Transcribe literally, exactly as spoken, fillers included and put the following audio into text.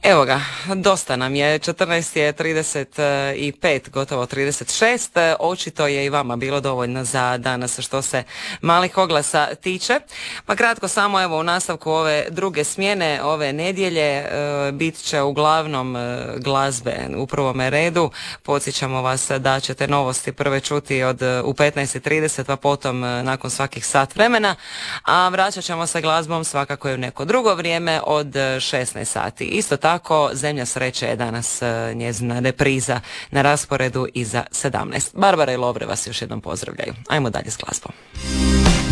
Evo ga, dosta nam je, četrnaest je trideset pet, gotovo trideset šest, očito je i vama bilo dovoljno za danas što se malih oglasa tiče. Pa kratko samo evo u nastavku ove druge smjene, ove nedjelje, bit će uglavnom glazbe u prvome redu. Podsjećamo vas da ćete novosti prve čuti od u petnaest i trideset, pa potom nakon svakih sat vremena, a vraćat ćemo se glazbom svakako i u neko drugo vrijeme od šesnaest sati. Isto tako, Zemlja sreće je danas njezina repriza na rasporedu iza sedamnaest. Barbara i Lovre vas još jednom pozdravljaju. Ajmo dalje s glazbom.